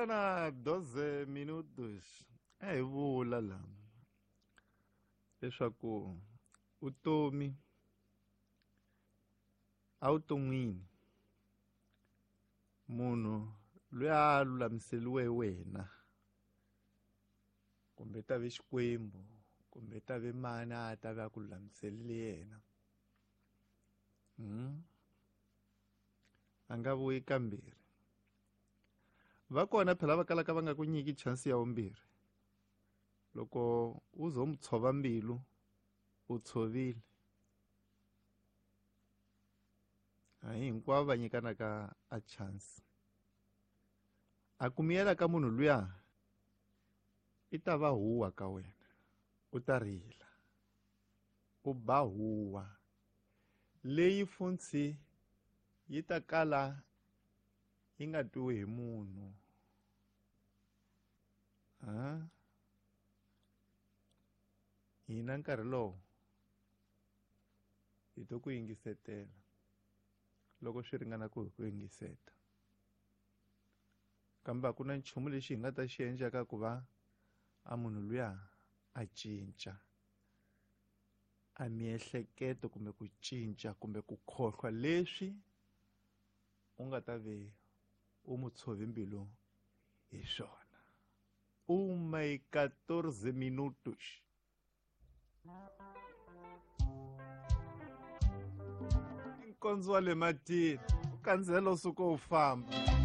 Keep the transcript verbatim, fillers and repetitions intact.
hora na doze minutos a hi vula la leswaku vutomi a wu ton'wini munhu loyi a lulamiseliwe wena kumbe ta ve xikwembu kumbe ta ve mani a ta ve a ku lulamiselile yena hmm? a nga vuyi kambirhi va kona phela va kalaka va nga ku nyiki chance ya vumbirhi loko u zo mu tshova mbilu u tshovile a hi hinkwavo va nyikanaka a chance a ku miyela ka munhu luya i ta va huwa ka wena u ta rila u ba huwa leyi funtsi yi ta kala yi nga twiwi hi munhu ha hina nkarhi lowu hi to ku yingisetela loko swi ringana ku hi ku yingiseta kambe a ku na nchumu lexi hi nga ta xi endlaka ku va a munhu luya a cinca a miehleketo kumbe ku cinca kumbe ku khohlwa leswi u nga ta ve u mu tshove mbilu hi swona uma e catorze minutos nkondzo wa le matini u kandzela u suka u famba